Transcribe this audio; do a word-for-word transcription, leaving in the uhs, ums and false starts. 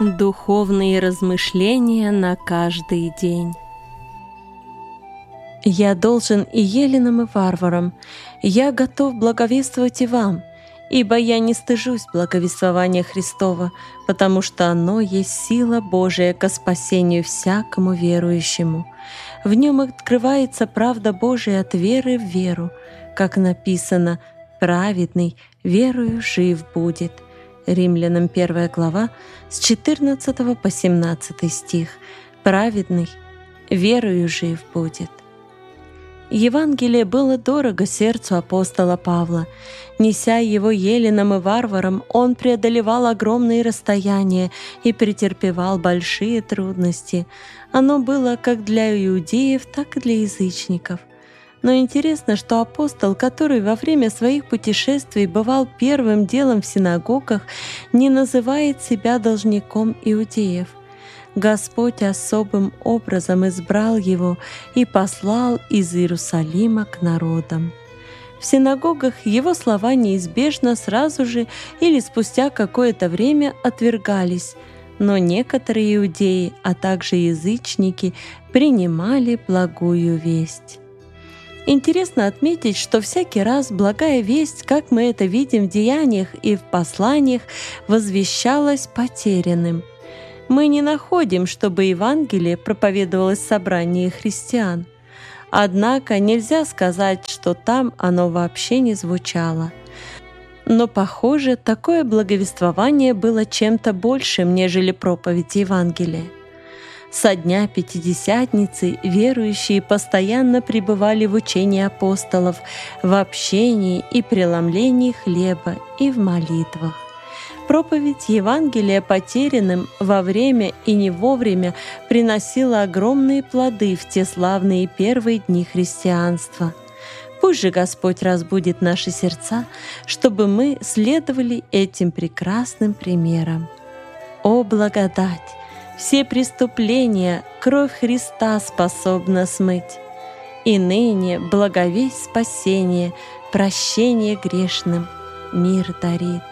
Духовные размышления на каждый день. Я должен и еленам, и варварам, я готов благовествовать и вам, ибо я не стыжусь благовествования Христова, потому что оно есть сила Божия ко спасению всякому верующему. В нем открывается правда Божия от веры в веру, как написано: «Праведный верою жив будет». Римлянам первая глава с четырнадцатого по семнадцатый стих. «Праведный верою жив будет». Евангелие было дорого сердцу апостола Павла. Неся его еленам и варварам, он преодолевал огромные расстояния и претерпевал большие трудности. Оно было как для иудеев, так и для язычников. Но интересно, что апостол, который во время своих путешествий бывал первым делом в синагогах, не называет себя должником иудеев. Господь особым образом избрал его и послал из Иерусалима к народам. В синагогах его слова неизбежно сразу же или спустя какое-то время отвергались, но некоторые иудеи, а также язычники, принимали благую весть. Интересно отметить, что всякий раз благая весть, как мы это видим в деяниях и в посланиях, возвещалась потерянным. Мы не находим, чтобы Евангелие проповедовалось в собрании христиан. Однако нельзя сказать, что там оно вообще не звучало. Но, похоже, такое благовествование было чем-то большим, нежели проповедь Евангелия. Со дня Пятидесятницы верующие постоянно пребывали в учении апостолов, в общении и преломлении хлеба и в молитвах. Проповедь Евангелия потерянным во время и не вовремя приносила огромные плоды в те славные первые дни христианства. Пусть же Господь разбудит наши сердца, чтобы мы следовали этим прекрасным примерам. О благодать! Все преступления кровь Христа способна смыть. И ныне благовесть спасение, прощение грешным мир дарит.